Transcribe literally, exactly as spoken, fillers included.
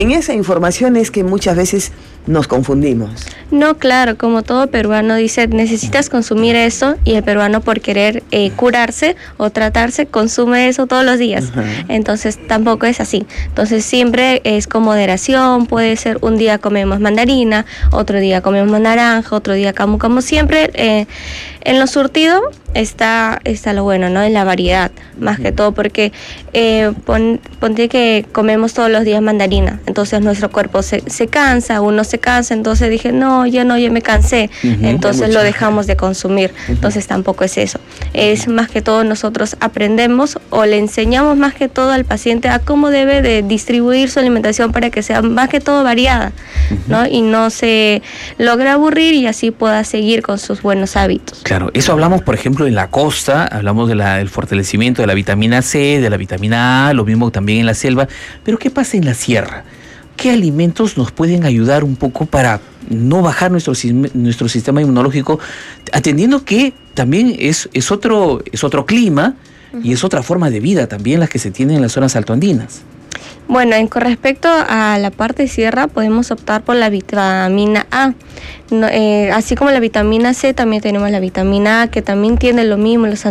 En esa información es que muchas veces nos confundimos. No, claro, como todo peruano dice, necesitas consumir eso, y el peruano por querer eh, curarse o tratarse consume eso todos los días. Uh-huh. Entonces tampoco es así. Entonces siempre es con moderación. Puede ser un día comemos mandarina, otro día comemos naranja, otro día camu camu. Siempre eh, en lo surtido está, está lo bueno, ¿no? En la variedad, más uh-huh. que todo, porque eh, pon, ponte que comemos todos los días mandarina, entonces nuestro cuerpo se, se cansa, uno se cansa, entonces dije, no, yo no, yo me cansé, uh-huh. entonces lo dejamos de consumir. Uh-huh. Entonces tampoco es eso. Es más que todo nosotros aprendemos o le enseñamos más que todo al paciente a cómo debe de distribuir su alimentación para que sea más que todo variada, uh-huh. ¿no? Y no se logre aburrir y así pueda seguir con sus buenos hábitos. Claro, eso hablamos, por ejemplo, en la costa, hablamos de la, del fortalecimiento de la vitamina C, de la vitamina A, lo mismo también en la selva, pero ¿qué pasa en la sierra? ¿Qué alimentos nos pueden ayudar un poco para no bajar nuestro, nuestro sistema inmunológico, atendiendo que también es, es, otro, es otro clima uh-huh. y es otra forma de vida también las que se tienen en las zonas altoandinas? Bueno, en con respecto a la parte de sierra, podemos optar por la vitamina A. No, eh, así como la vitamina C, también tenemos la vitamina A, que también tiene lo mismo, los